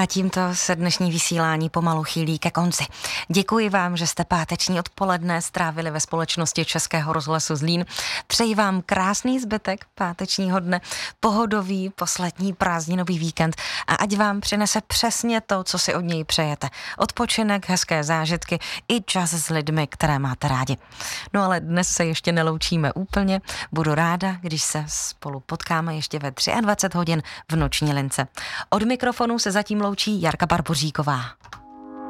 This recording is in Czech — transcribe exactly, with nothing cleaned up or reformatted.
A tímto se dnešní vysílání pomalu chýlí ke konci. Děkuji vám, že jste páteční odpoledne strávili ve společnosti Českého rozhlasu Zlín. Přeji vám krásný zbytek pátečního dne, pohodový poslední prázdninový víkend a ať vám přinese přesně to, co si od něj přejete. Odpočinek, hezké zážitky i čas s lidmi, které máte rádi. No ale dnes se ještě neloučíme úplně. Budu ráda, když se spolu potkáme ještě ve dvacet tři hodin v Noční lince. Od mikrofonu se zatím loučí Jarka Barboříková.